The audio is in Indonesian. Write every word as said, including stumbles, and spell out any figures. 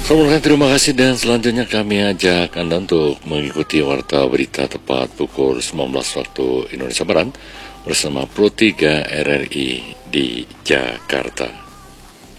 Saudara, terima kasih dan selanjutnya kami ajak Anda untuk mengikuti warta berita tepat pukul sembilan belas waktu Indonesia Barat bersama Pro tiga R R I di Jakarta.